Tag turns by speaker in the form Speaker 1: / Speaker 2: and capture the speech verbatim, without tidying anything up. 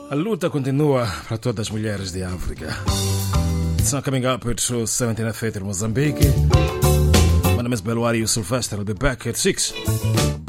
Speaker 1: A luta continua para todas as mulheres de África. It's not coming up with seventeenth Fete in Mozambique. My name is Belwari Sylvester. I'll be back at six.